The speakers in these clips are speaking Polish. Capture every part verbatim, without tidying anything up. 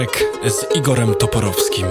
Z Igorem Toporowskim.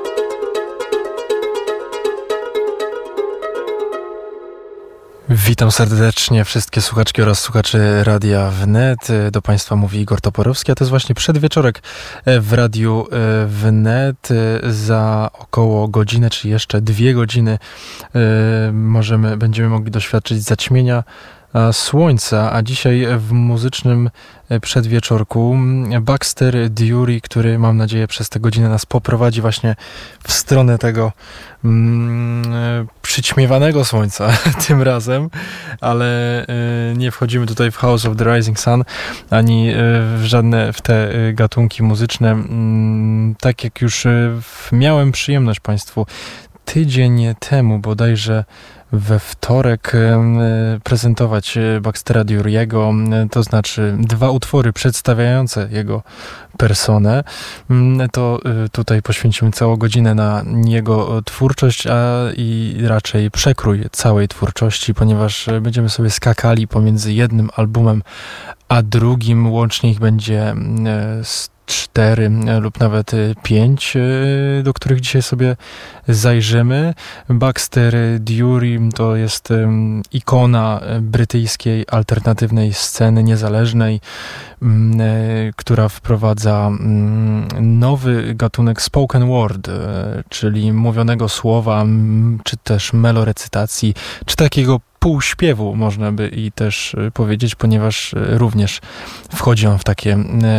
Witam serdecznie wszystkie słuchaczki oraz słuchaczy Radia Wnet. Do Państwa mówi Igor Toporowski, a to jest właśnie przedwieczorek w Radiu Wnet. Za około godzinę, czy jeszcze dwie godziny możemy, będziemy mogli doświadczyć zaćmienia słońca, a dzisiaj w muzycznym przedwieczorku Baxter Dury, który mam nadzieję przez tę godzinę nas poprowadzi właśnie w stronę tego mm, przyćmiewanego słońca tym razem, ale y, nie wchodzimy tutaj w House of the Rising Sun, ani y, w żadne w te y, gatunki muzyczne. Y, tak jak już y, miałem przyjemność Państwu tydzień temu bodajże we wtorek prezentować Baxtera Dury'ego, to znaczy dwa utwory przedstawiające jego personę, to tutaj poświęcimy całą godzinę na jego twórczość, a i raczej przekrój całej twórczości, ponieważ będziemy sobie skakali pomiędzy jednym albumem a drugim. Łącznie ich będzie cztery lub nawet pięć, do których dzisiaj sobie zajrzymy. Baxter Dury to jest ikona brytyjskiej alternatywnej sceny niezależnej, która wprowadza nowy gatunek spoken word, czyli mówionego słowa, czy też melorecytacji, czy takiego półśpiewu, można by i też powiedzieć, ponieważ również wchodzi on w takie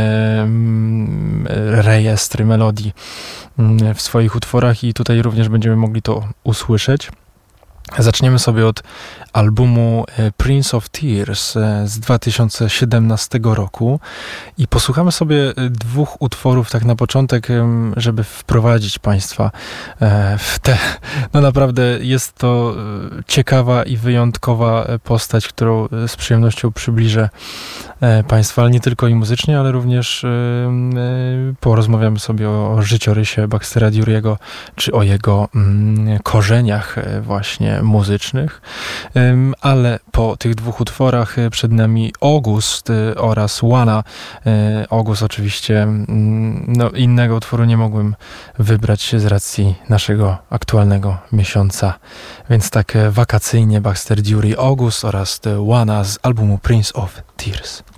rejestry melodii w swoich utworach i tutaj również będziemy mogli to usłyszeć. Zaczniemy sobie od albumu Prince of Tears z dwa tysiące siedemnastego roku i posłuchamy sobie dwóch utworów tak na początek, żeby wprowadzić Państwa w te, no naprawdę jest to ciekawa i wyjątkowa postać, którą z przyjemnością przybliżę Państwu, ale nie tylko i muzycznie, ale również porozmawiamy sobie o życiorysie Baxtera Dury'ego, czy o jego korzeniach właśnie muzycznych, ale po tych dwóch utworach przed nami August oraz Wanna. August oczywiście, no innego utworu nie mogłem wybrać z racji naszego aktualnego miesiąca, więc tak wakacyjnie Baxter Dury, August oraz Wanna z albumu Prince of Tears.